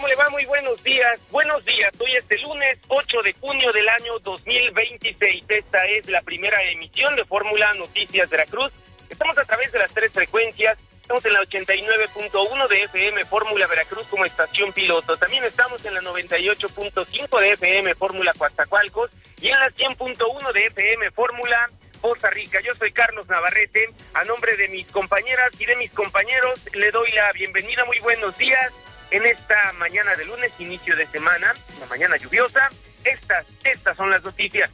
¿Cómo le va? Muy buenos días. Buenos días. Hoy es el lunes 8 de junio del año 2026. Esta es la primera emisión de Fórmula Noticias Veracruz. Estamos a través de las 3 frecuencias. Estamos en la 89.1 de FM Fórmula Veracruz como estación piloto. También estamos en la 98.5 de FM Fórmula Coatzacoalcos y en la 100.1 de FM Fórmula Poza Rica. Yo soy Carlos Navarrete. A nombre de mis compañeras y de mis compañeros le doy la bienvenida. Muy buenos días en esta mañana de lunes, inicio de semana, una mañana lluviosa. Estas son las noticias.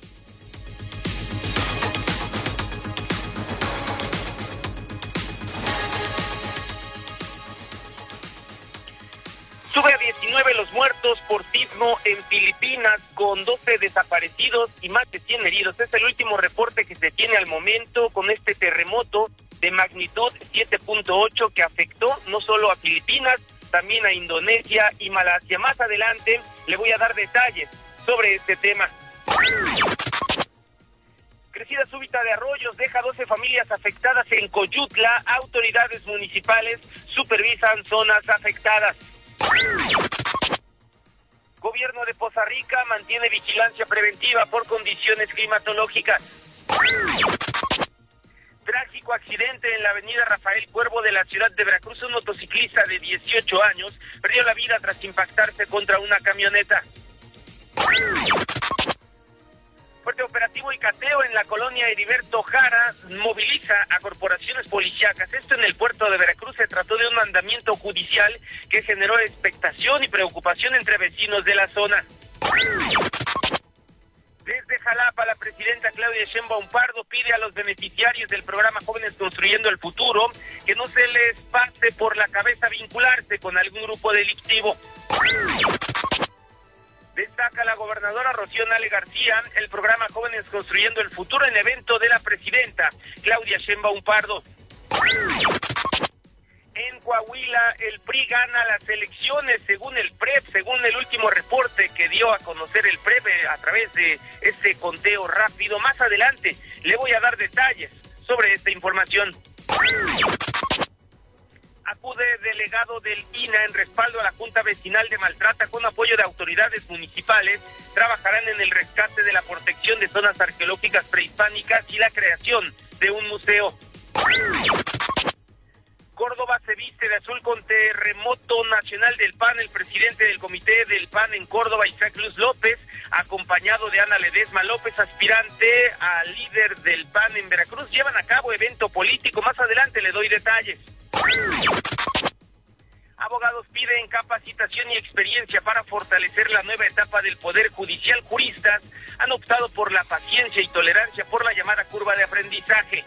Sube a 19 los muertos por sismo en Filipinas, con 12 desaparecidos y más de 100 heridos. Es el último reporte que se tiene al momento con este terremoto de magnitud 7.8 que afectó no solo a Filipinas, también a Indonesia y Malasia. Más adelante le voy a dar detalles sobre este tema. Crecida súbita de arroyos deja 12 familias afectadas en Coyutla. Autoridades municipales supervisan zonas afectadas. Gobierno de Poza Rica mantiene vigilancia preventiva por condiciones climatológicas. Trágico accidente en la avenida Rafael Cuervo de la ciudad de Veracruz. Un motociclista de 18 años perdió la vida tras impactarse contra una camioneta. Fuerte operativo y cateo en la colonia Heriberto Jara moviliza a corporaciones policíacas. Esto en el puerto de Veracruz. Se trató de un mandamiento judicial que generó expectación y preocupación entre vecinos de la zona. Desde Jalapa, la presidenta Claudia Sheinbaum Pardo pide a los beneficiarios del programa Jóvenes Construyendo el Futuro que no se les pase por la cabeza vincularse con algún grupo delictivo. Destaca la gobernadora Rocío Nale García el programa Jóvenes Construyendo el Futuro en evento de la presidenta Claudia Sheinbaum Pardo. En Coahuila, el PRI gana las elecciones según el PREP, según el último reporte que dio a conocer el PREP a través de este conteo rápido. Más adelante le voy a dar detalles sobre esta información. Acude delegado del INAH en respaldo a la Junta Vecinal de Maltrata con apoyo de autoridades municipales. Trabajarán en el rescate de la protección de zonas arqueológicas prehispánicas y la creación de un museo. Córdoba se viste de azul con terremoto nacional del PAN. El presidente del comité del PAN en Córdoba, Isaac Luz López, acompañado de Ana Ledesma López, aspirante a líder del PAN en Veracruz, llevan a cabo evento político. Más adelante le doy detalles. Abogados piden capacitación y experiencia para fortalecer la nueva etapa del Poder Judicial. Juristas han optado por la paciencia y tolerancia por la llamada curva de aprendizaje.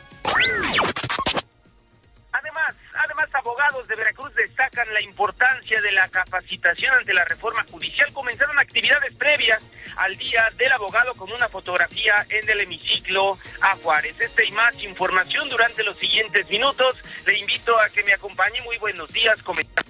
Además, abogados de Veracruz destacan la importancia de la capacitación ante la reforma judicial. Comenzaron actividades previas al Día del Abogado con una fotografía en el hemiciclo a Juárez. Esta y más información durante los siguientes minutos. Le invito a que me acompañe. Muy buenos días.